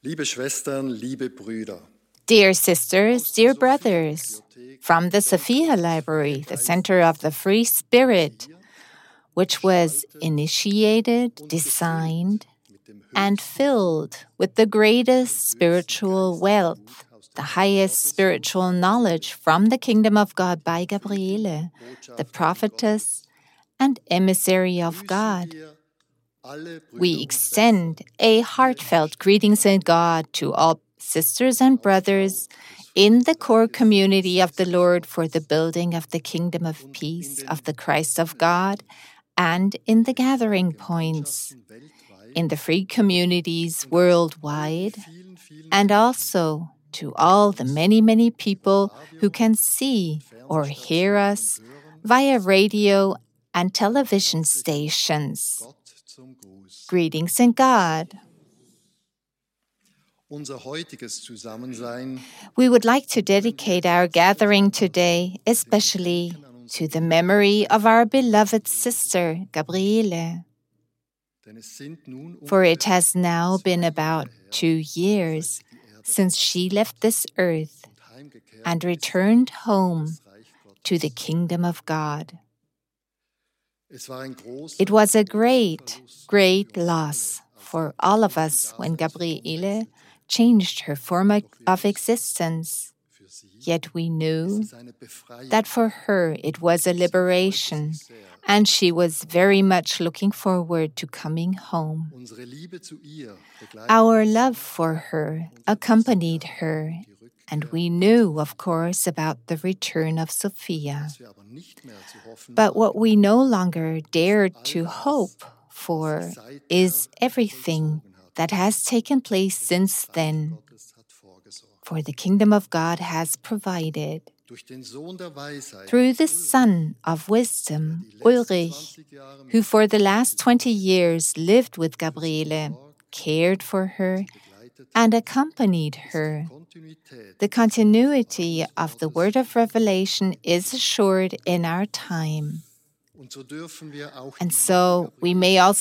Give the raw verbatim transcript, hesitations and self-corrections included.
Liebe Schwestern, liebe Brüder. Dear sisters, dear brothers, from the Sophia Library, the Center of the Free Spirit, which was initiated, designed, and filled with the greatest spiritual wealth, the highest spiritual knowledge from the kingdom of God by Gabriele, the prophetess and emissary of God. We extend a heartfelt greetings in God to all sisters and brothers in the core community of the Lord for the building of the kingdom of peace of the Christ of God, and in the gathering points, in the free communities worldwide, and also to all the many, many people who can see or hear us via radio and television stations. Greetings in God. We would like to dedicate our gathering today especially to the memory of our beloved sister, Gabriele. For it has now been about two years since she left this earth and returned home to the kingdom of God. It was a great, great loss for all of us when Gabriele changed her form of existence. Yet we knew that for her it was a liberation, and she was very much looking forward to coming home. Our love for her accompanied her, and we knew, of course, about the return of Sophia. But what we no longer dared to hope for is everything that has taken place since then. For the kingdom of God has provided, through the Son of Wisdom, Ulrich, who for the last twenty years lived with Gabriele, cared for her, and accompanied her. The continuity of the word of revelation is assured in our time. And so we may also